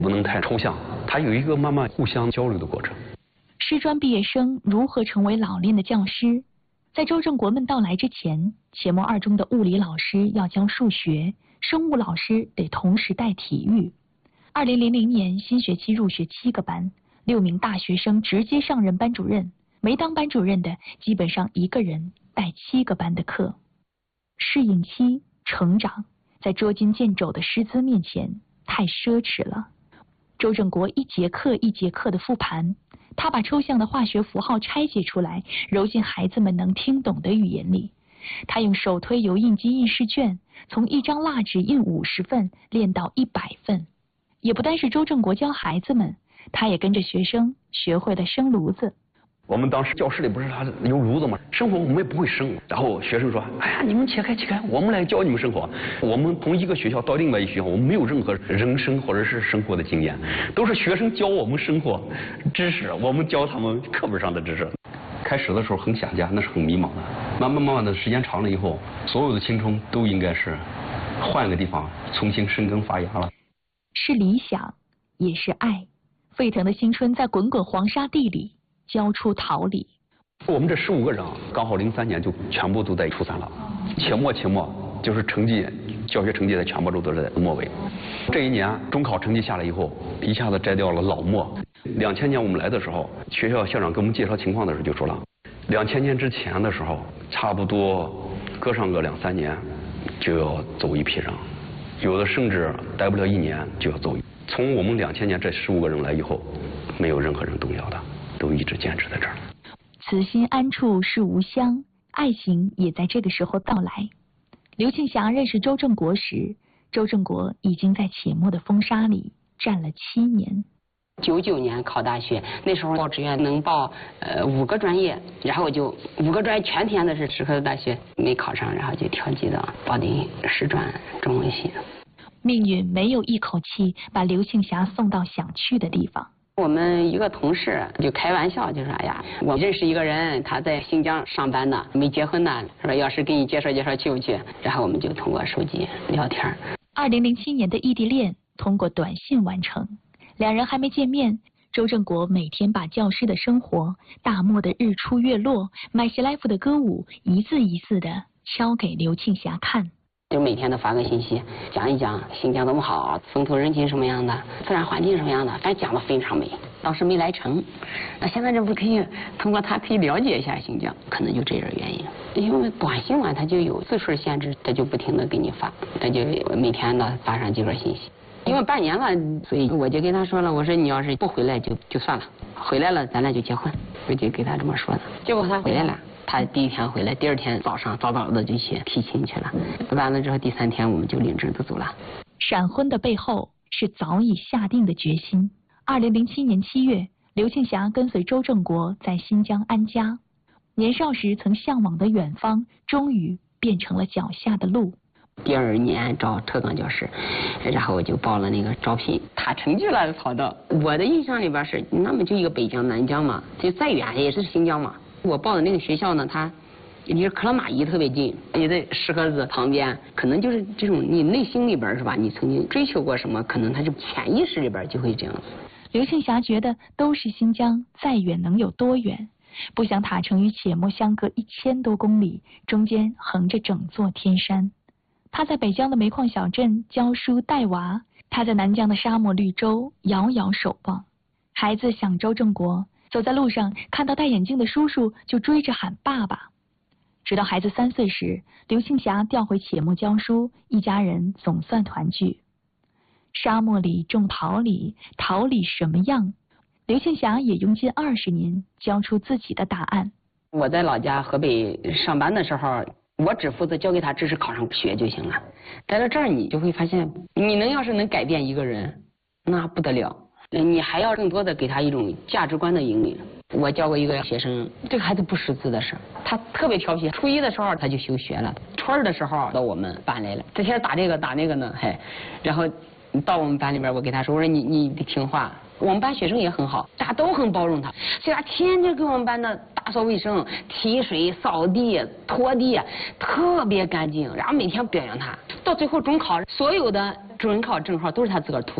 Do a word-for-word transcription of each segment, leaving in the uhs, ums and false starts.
不能太抽象，它有一个慢慢互相交流的过程。 师专毕业生如何成为老练的教师？在周正国们到来之前，且莫二中的物理老师要教数学，生物老师得同时带体育。二零零零年新学期入学七个班，六名大学生直接上任班主任，没当班主任的基本上一个人带七个班的课。适应期、成长，在捉襟见肘的师资面前太奢侈了。周正国一节课一节课的复盘，他把抽象的化学符号拆解出来，揉进孩子们能听懂的语言里。他用手推油印机印试卷，从一张蜡纸印五十份练到一百份。也不单是周正国教孩子们，他也跟着学生学会了生炉子。 我们当时教室里不是还有炉子吗？生火我们也不会生，然后学生说：“哎呀，你们切开切开，我们来教你们生火。”我们从一个学校到另外一个学校，我们没有任何人生或者是生活的经验，都是学生教我们生活知识，我们教他们课本上的知识。开始的时候很想家，那是很迷茫的。慢慢慢慢的时间长了以后，所有的青春都应该是换个地方重新生根发芽了。 是理想，也是爱。沸腾的青春在滚滚黄沙地里交出桃李。 我们这十五个人啊，刚好零三年就全部都在初三了。期末期末就是成绩，教学成绩在全国都是在末尾。这一年中考成绩下来以后，一下子摘掉了老末。两千年我们来的时候，学校校长给我们介绍情况的时候就说了，两千年之前的时候，差不多隔上个两三年就要走一批人，有的甚至待不了一年就要走。从我们两千年这十五个人来以后，没有任何人动摇的，都一直坚持在这儿。 此心安处是吾乡，爱情也在这个时候到来。刘庆霞认识周正国时，周正国已经在且末的风沙里站了七年。 九九年考大学，那时候报志愿能报呃五个专业，然后我就五个专业全填的是石河子大学，没考上，然后就调剂到保定师专中文系。 命运没有一口气把刘庆霞送到想去的地方。 我们一个同事就开玩笑，就说：“哎呀，我认识一个人，他在新疆上班呢，没结婚呢，说要是给你介绍介绍，去不去？”然后我们就通过手机聊天。 二零零七年的异地恋通过短信完成，两人还没见面，周正国每天把教师的生活、大漠的日出月落、麦西来夫的歌舞一字一字的敲给刘庆霞看。 就每天都发个信息，讲一讲新疆多么好，风土人情什么样的，自然环境什么样的，反正讲的非常美。当时没来成，那现在这不可以通过他可以了解一下新疆，可能就这点原因。因为短信嘛，它就有字数限制，它就不停的给你发，它就每天的发上几个信息。因为半年了，所以我就跟他说了，我说你要是不回来就就算了，回来了咱俩就结婚，我就给他这么说的。结果他回来了。他第一天回来，第二天早上早早的就去提亲去了。完了之后，第三天我们就领证就走了。 闪婚的背后是早已下定的决心。二零零七年七月，刘庆霞跟随周正国在新疆安家。年少时曾向往的远方，终于变成了脚下的路。 第二年招特岗教师，然后我就报了那个招聘，他成绩了考到。我的印象里边是，那么就一个北疆、南疆嘛，就再远也是新疆嘛。我报的那个学校呢，它离克拉玛依特别近，也在石河子旁边，可能就是这种你内心里边是吧？你曾经追求过什么，可能它是潜意识里边就会这样子。 刘庆霞觉得都是新疆，再远能有多远？不想塔城与且末相隔一千多公里，中间横着整座天山。他在北疆的煤矿小镇教书带娃，他在南疆的沙漠绿洲遥遥守望。孩子想周正国。走在路上，看到戴眼镜的叔叔就追着喊爸爸。直到孩子三岁时，刘庆霞调回且末教书，一家人总算团聚。沙漠里种桃李，桃李什么样？刘庆霞也用近二十年教出自己的答案。 我在老家河北上班的时候，我只负责教给他知识考上学就行了。来到这儿，你就会发现，你能要是能改变一个人，那不得了。你还要更多的给他一种价值观的引领。我教过一个学生，这个孩子不识字的事，他特别调皮。初一的时候他就休学了，初二的时候到我们班来了，这天打这个打那个呢，嘿，然后到我们班里边，我给他说，我说你你得听话。我们班学生也很好，大家都很包容他，所以他天天给我们班的打扫卫生、提水、扫地、拖地，特别干净。然后每天表扬他，到最后中考，所有的中考证号都是他自个儿涂的。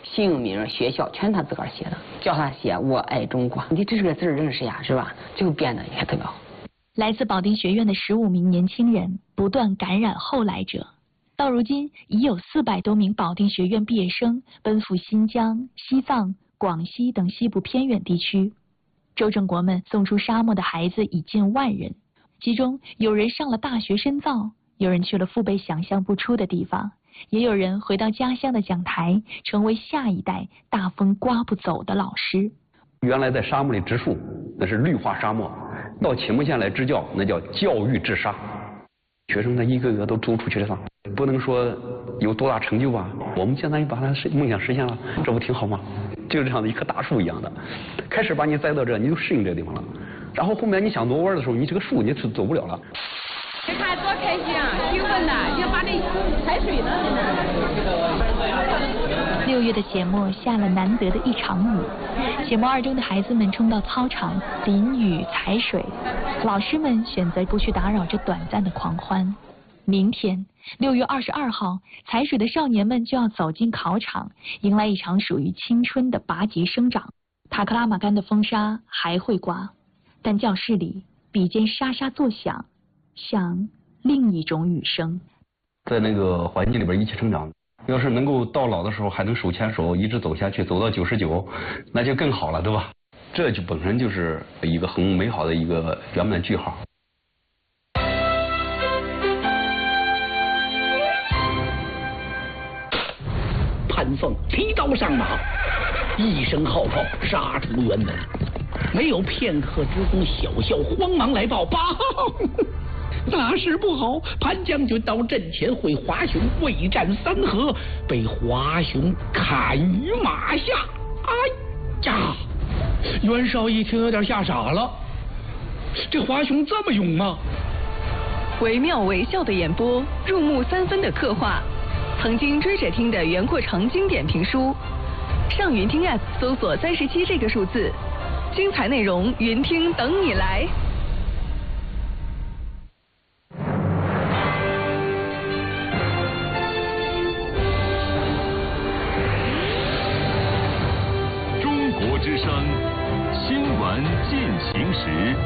姓名、学校全他自个儿写的，叫他写我爱中国，你这是个字认识呀，是吧？就编的也特别好。 来自保定学院的十五名年轻人不断感染后来者，到如今已有四百多名保定学院毕业生奔赴新疆、西藏、广西等西部偏远地区。周正国们送出沙漠的孩子已近万人，其中有人上了大学深造，有人去了父辈想象不出的地方，也有人回到家乡的讲台，成为下一代大风刮不走的老师。 原来在沙漠里植树，那是绿化沙漠；到启蒙县来支教，那叫教育治沙。学生们一个个都走出去了，不能说有多大成就吧，我们现在也把他梦想实现了，这不挺好吗？就是这样的一棵大树一样的，开始把你栽到这，你就适应这个地方了，然后后面你想多玩的时候，你这个树你是走不了了。 你看多开心啊，兴奋呐，要把那踩水呢。 六月的节末下了难得的一场雨，节末二中的孩子们冲到操场淋雨踩水，老师们选择不去打扰这短暂的狂欢。明天六月二十二号，踩水的少年们就要走进考场，迎来一场属于青春的拔节生长。塔克拉玛干的风沙还会刮，但教室里笔尖沙沙作响，像另一种雨声。 在那个环境里边一起成长，要是能够到老的时候还能手牵手一直走下去，走到九十九，那就更好了，对吧？这就本身就是一个很美好的一个圆满句号。 潘凤提刀上马，一声号炮杀出辕门，没有片刻之功，小校慌忙来报：报，大事不好！潘将军到阵前会华雄未战三合，被华雄砍于马下。哎呀！袁绍一听有点吓傻了，这华雄这么勇吗？ 惟妙惟肖的演播，入木三分的刻画。曾经追着听的袁阔成经典评书，上云听 App 搜索三十七这个数字，精彩内容云听等你来。 中国之声新闻进行时。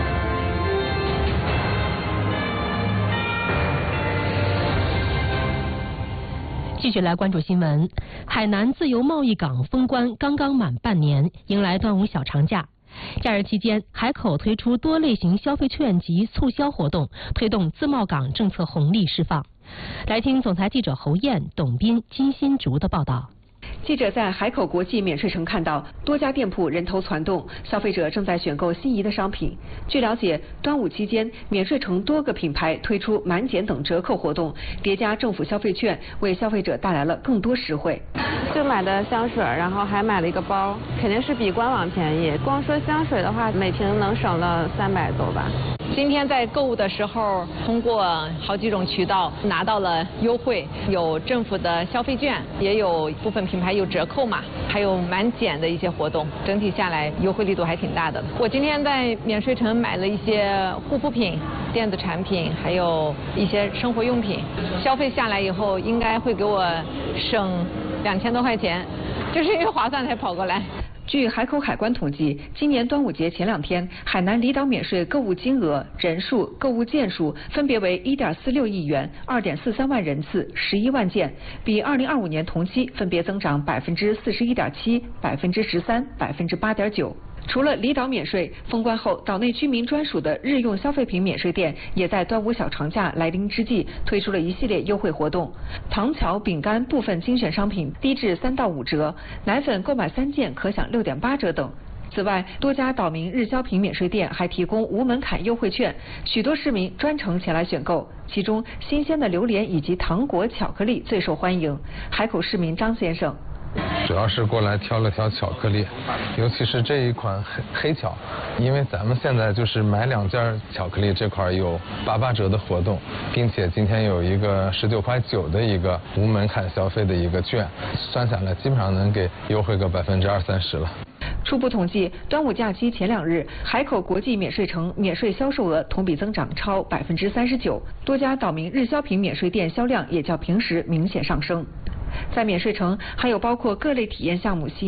继续来关注新闻。海南自由贸易港封关刚刚满半年，迎来端午小长假。假日期间，海口推出多类型消费券及促销活动，推动自贸港政策红利释放。来听总台记者侯燕、董斌、金新竹的报道。 记者在海口国际免税城看到多家店铺人头攒动，消费者正在选购心仪的商品。据了解，端午期间免税城多个品牌推出满减等折扣活动，叠加政府消费券，为消费者带来了更多实惠。 就买的香水，然后还买了一个包，肯定是比官网便宜。光说香水的话，每瓶能省了三百多吧。 今天在购物的时候，通过好几种渠道拿到了优惠，有政府的消费券，也有部分品牌有折扣嘛，还有满减的一些活动，整体下来优惠力度还挺大的。我今天在免税城买了一些护肤品、电子产品，还有一些生活用品，消费下来以后应该会给我省两千多块钱，就是因为划算才跑过来。 据海口海关统计，今年端午节前两天，海南离岛免税购物金额、人数、购物件数分别为一点四六亿元、二点四三万人次、十一万件，比二零二五年同期分别增长百分之四十一点七、百分之十三、百分之八点九。除了离岛免税，封关后岛内居民专属的日用消费品免税店也在端午小长假来临之际推出了一系列优惠活动，糖巧、饼干部分精选商品低至三到五折，奶粉购买三件可享六点八折等。此外，多家岛民日销品免税店还提供无门槛优惠券，许多市民专程前来选购。其中，新鲜的榴莲以及糖果、巧克力最受欢迎。海口市民张先生。 主要是过来挑了挑巧克力，尤其是这一款黑黑巧，因为咱们现在就是买两件巧克力这块有八八折的活动，并且今天有一个十九块九的一个无门槛消费的一个券，算下来基本上能给优惠个百分之二三十了。 初步统计，端午假期前两日，海口国际免税城免税销售额同比增长超百分之三十九，多家岛民日销品免税店销量也较平时明显上升。 在免税城还有包括各类体验项目吸引。